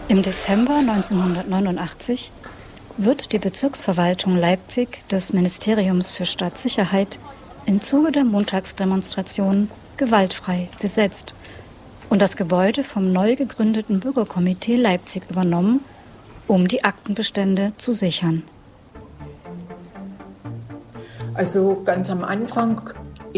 Im Dezember 1989 wird die Bezirksverwaltung Leipzig des Ministeriums für Staatssicherheit im Zuge der Montagsdemonstrationen gewaltfrei besetzt und das Gebäude vom neu gegründeten Bürgerkomitee Leipzig übernommen, um die Aktenbestände zu sichern. Also ganz am Anfang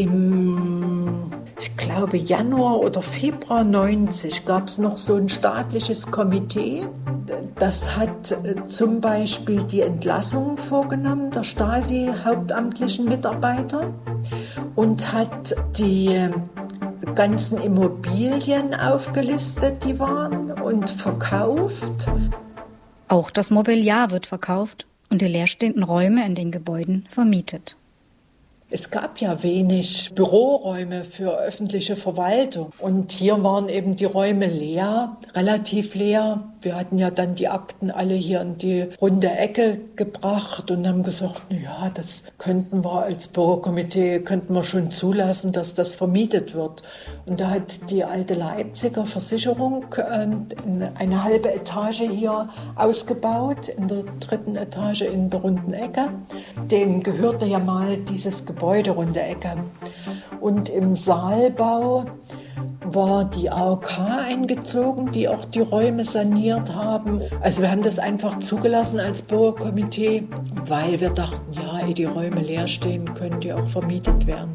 ich glaube Januar oder Februar 90 gab es noch so ein staatliches Komitee. Das hat zum Beispiel die Entlassung vorgenommen der Stasi-hauptamtlichen Mitarbeiter und hat die ganzen Immobilien aufgelistet, die waren, und verkauft. Auch das Mobiliar wird verkauft und die leerstehenden Räume in den Gebäuden vermietet. Es gab ja wenig Büroräume für öffentliche Verwaltung und hier waren eben die Räume leer, relativ leer. Wir hatten ja dann die Akten alle hier in die runde Ecke gebracht und haben gesagt, ja, das könnten wir als Bürgerkomitee, schon zulassen, dass das vermietet wird. Und da hat die alte Leipziger Versicherung eine halbe Etage hier ausgebaut, in der 3. Etage in der runden Ecke. Denen gehörte ja mal dieses Gebäude runde Ecke. Und im Saalbau war die AOK eingezogen, die auch die Räume saniert haben. Also wir haben das einfach zugelassen als Bürgerkomitee, weil wir dachten, ja, ehe die Räume leer stehen, können die auch vermietet werden.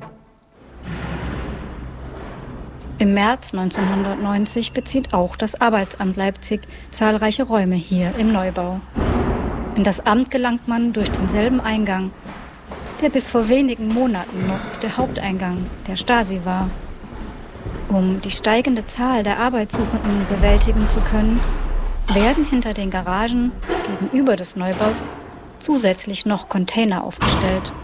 Im März 1990 bezieht auch das Arbeitsamt Leipzig zahlreiche Räume hier im Neubau. In das Amt gelangt man durch denselben Eingang, der bis vor wenigen Monaten noch der Haupteingang der Stasi war. Um die steigende Zahl der Arbeitssuchenden bewältigen zu können, werden hinter den Garagen gegenüber des Neubaus zusätzlich noch Container aufgestellt.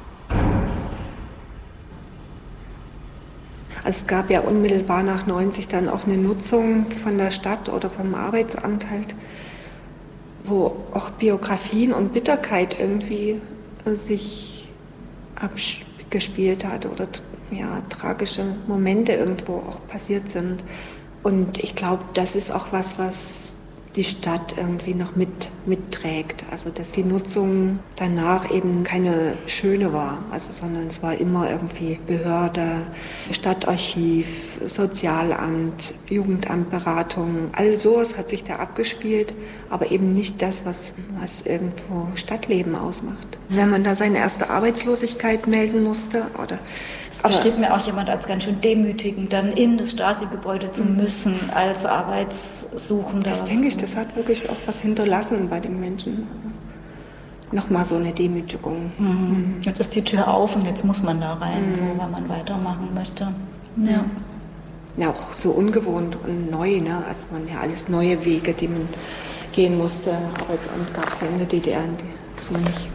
Also es gab ja unmittelbar nach 90 dann auch eine Nutzung von der Stadt oder vom Arbeitsamt halt, wo auch Biografien und Bitterkeit irgendwie sich abgespielt hat oder ja, tragische Momente irgendwo auch passiert sind. Und ich glaube, das ist auch was die Stadt irgendwie noch mitträgt. Also dass die Nutzung danach eben keine schöne war, sondern es war immer irgendwie Behörde, Stadtarchiv, Sozialamt, Jugendamtberatung. All sowas hat sich da abgespielt, aber eben nicht das, was irgendwo Stadtleben ausmacht. Wenn man da seine erste Arbeitslosigkeit melden musste oder das beschrieb mir auch jemand als ganz schön demütigend, dann in das Stasi-Gebäude zu müssen als Arbeitssuchender. Das denke ich, das hat wirklich auch was hinterlassen bei den Menschen. Nochmal so eine Demütigung. Mhm. Jetzt ist die Tür auf und jetzt muss man da rein, so, wenn man weitermachen möchte. Ja. Ja, auch so ungewohnt und neu, ne? Also man ja alles neue Wege, die man gehen musste. Arbeitsamt gab es ja in der DDR so nicht.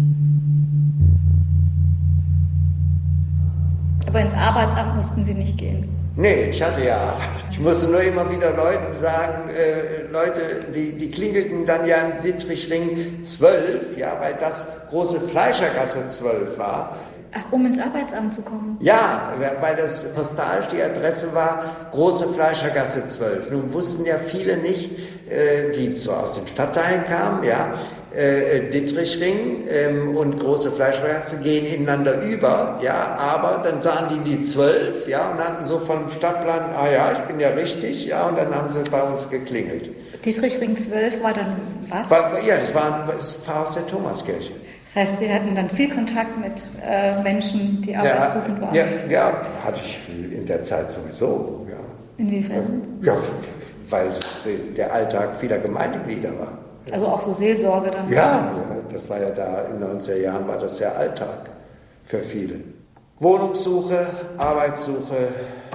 Aber ins Arbeitsamt mussten Sie nicht gehen? Nee, ich hatte ja Arbeit. Ich musste nur immer wieder Leuten sagen, Leute, die klingelten dann ja im Dietrichring 12, ja, weil das große Fleischergasse 12 war. Ach, um ins Arbeitsamt zu kommen? Ja, weil das postalisch die Adresse war, große Fleischergasse 12. Nun wussten ja viele nicht, die so aus den Stadtteilen kamen, ja, Dietrichring und große Fleischergasse gehen ineinander über, ja, aber dann sahen die 12, ja, und hatten so vom Stadtplan, ah ja, ich bin ja richtig, ja, und dann haben sie bei uns geklingelt. Dietrichring 12 war dann was? Das war das Pfarrhaus der Thomaskirche. Das heißt, Sie hatten dann viel Kontakt mit Menschen, die arbeitssuchend waren? Ja, hatte ich in der Zeit sowieso. Ja. Inwiefern? Ja, weil es der Alltag vieler Gemeindeglieder war. Also auch so Seelsorge dann? Ja, das war ja da, in den 90er Jahren war das der Alltag für viele. Wohnungssuche, Arbeitssuche.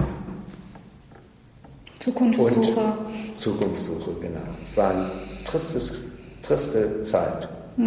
Zukunftssuche. Und Zukunftssuche, genau. Es war eine triste Zeit.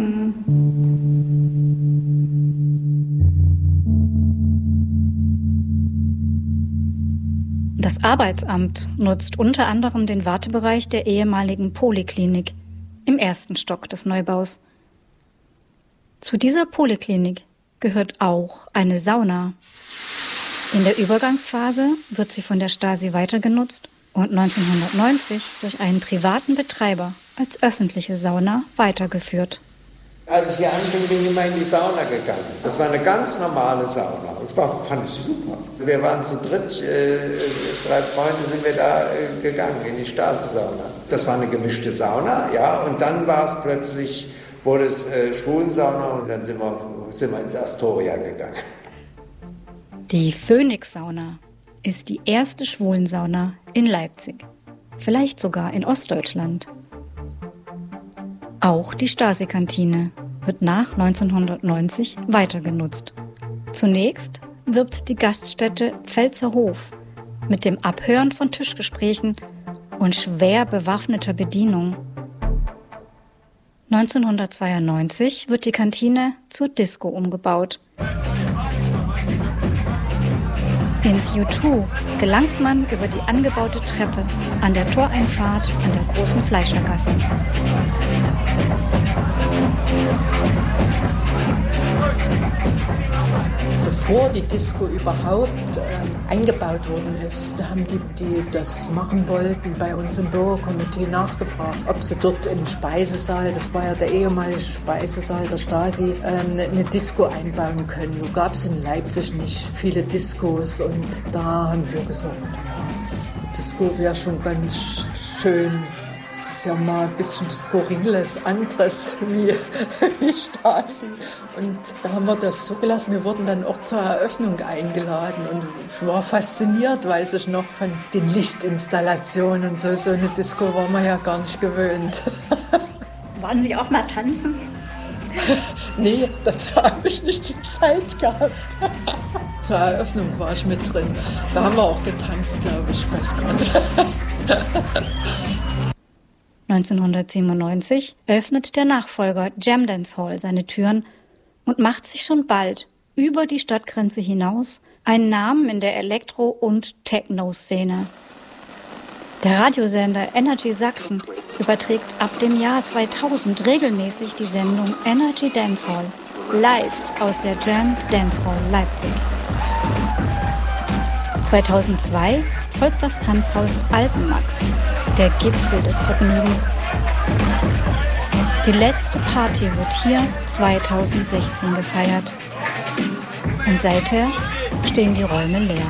Das Arbeitsamt nutzt unter anderem den Wartebereich der ehemaligen Poliklinik im 1. Stock des Neubaus. Zu dieser Poliklinik gehört auch eine Sauna. In der Übergangsphase wird sie von der Stasi weiter genutzt, und 1990 durch einen privaten Betreiber als öffentliche Sauna weitergeführt. Als ich hier anfing, bin ich immer in die Sauna gegangen. Das war eine ganz normale Sauna. Fand ich super. Wir waren zu dritt, 3 Freunde sind wir da gegangen in die Stasi-Sauna. Das war eine gemischte Sauna, ja, und dann wurde es Schwulensauna und dann sind wir ins Astoria gegangen. Die Phoenix-Sauna ist die erste Schwulensauna in Leipzig. Vielleicht sogar in Ostdeutschland. Auch die Stasi-Kantine wird nach 1990 weiter genutzt. Zunächst wirbt die Gaststätte Pfälzer Hof mit dem Abhören von Tischgesprächen und schwer bewaffneter Bedienung. 1992 wird die Kantine zur Disco umgebaut. Ins U2 gelangt man über die angebaute Treppe an der Toreinfahrt an der Großen Fleischergasse. Bevor die Disco überhaupt eingebaut worden ist, da haben die das machen wollten, bei uns im Bürgerkomitee nachgefragt, ob sie dort im Speisesaal, das war ja der ehemalige Speisesaal der Stasi, eine Disco einbauen können. Nun gab es in Leipzig nicht viele Discos und da haben wir gesagt, die Disco wäre schon ganz schön. Das ist ja mal ein bisschen Skurriles, anderes wie Stasi. Und da haben wir das so gelassen. Wir wurden dann auch zur Eröffnung eingeladen und ich war fasziniert, weiß ich noch, von den Lichtinstallationen und so. So eine Disco war man ja gar nicht gewöhnt. Waren Sie auch mal tanzen? Nee, dazu habe ich nicht die Zeit gehabt. Zur Eröffnung war ich mit drin. Da haben wir auch getanzt, glaube ich, weiß gar nicht. 1997 öffnet der Nachfolger Jam Dance Hall seine Türen und macht sich schon bald über die Stadtgrenze hinaus einen Namen in der Elektro- und Techno-Szene. Der Radiosender Energy Sachsen überträgt ab dem Jahr 2000 regelmäßig die Sendung Energy Dance Hall live aus der Jam Dance Hall Leipzig. 2002 folgt das Tanzhaus Alpenmax, der Gipfel des Vergnügens. Die letzte Party wird hier 2016 gefeiert. Und seither stehen die Räume leer.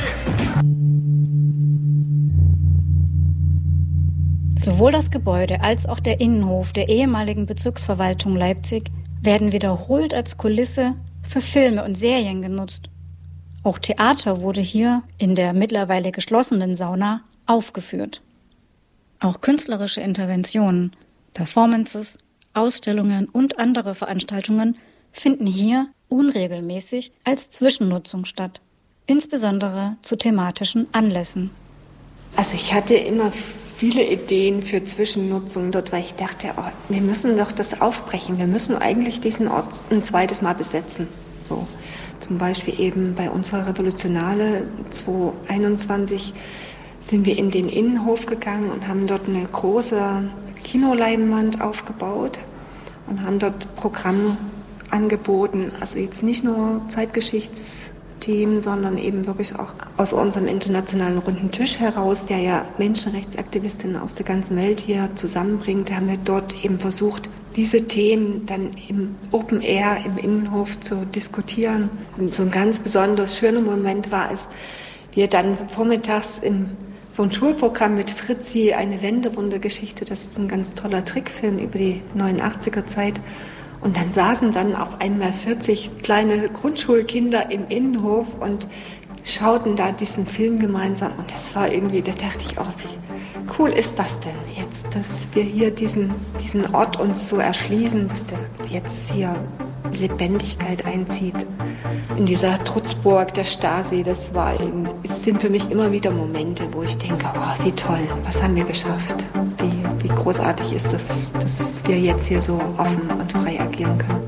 Sowohl das Gebäude als auch der Innenhof der ehemaligen Bezirksverwaltung Leipzig werden wiederholt als Kulisse für Filme und Serien genutzt. Auch Theater wurde hier in der mittlerweile geschlossenen Sauna aufgeführt. Auch künstlerische Interventionen, Performances, Ausstellungen und andere Veranstaltungen finden hier unregelmäßig als Zwischennutzung statt, insbesondere zu thematischen Anlässen. Also ich hatte immer viele Ideen für Zwischennutzungen dort, weil ich dachte, wir müssen doch das aufbrechen, wir müssen eigentlich diesen Ort ein zweites Mal besetzen. So. Zum Beispiel eben bei unserer Revolutionale 2021 sind wir in den Innenhof gegangen und haben dort eine große Kinoleinwand aufgebaut und haben dort Programm angeboten. Also jetzt nicht nur Zeitgeschichtsthemen, sondern eben wirklich auch aus unserem internationalen runden Tisch heraus, der ja Menschenrechtsaktivistinnen aus der ganzen Welt hier zusammenbringt, haben wir dort eben versucht, diese Themen dann im Open Air, im Innenhof zu diskutieren. Und so ein ganz besonders schöner Moment war es, wir dann vormittags so ein Schulprogramm mit Fritzi, eine Wendewundergeschichte, das ist ein ganz toller Trickfilm über die 89er Zeit. Und dann saßen dann auf einmal 40 kleine Grundschulkinder im Innenhof und schauten da diesen Film gemeinsam. Und das war irgendwie, da dachte ich auch, wie cool ist das denn jetzt, dass wir hier diesen Ort uns so erschließen, dass der jetzt hier Lebendigkeit einzieht. In dieser Trutzburg der Stasi, es sind für mich immer wieder Momente, wo ich denke, wie toll, was haben wir geschafft? Wie großartig ist es, dass wir jetzt hier so offen und frei agieren können.